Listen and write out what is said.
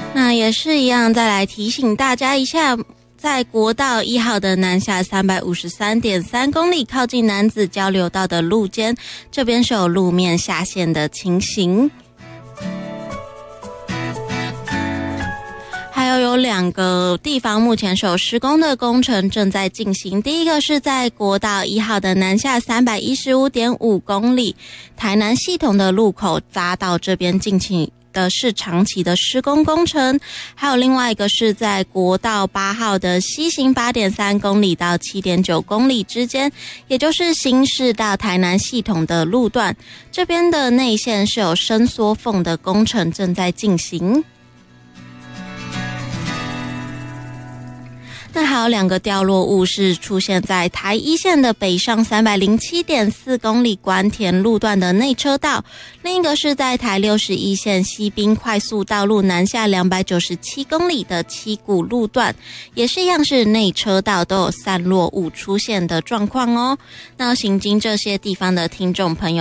那也是一样，再来提醒大家一下，在国道1号的南下 353.3 公里，靠近楠梓交流道的路肩，这边是有路面下陷的情形。还有2个地方目前是有施工的工程正在进行。第一个是在国道1号的南下 315.5 公里，台南系统的路口匝道这边进行的是长期的施工工程。还有另外一个是在国道8号的西行 8.3 公里到 7.9 公里之间，也就是新市到台南系统的路段，这边的内线是有伸缩缝的工程正在进行。那还有2个掉落物是出现在台1线的北上 307.4 公里关田路段的内车道，另一个是在台61线西滨快速道路南下297公里的七股路段，也是一样是内车道都有散落物出现的状况哦。那行经这些地方的听众朋友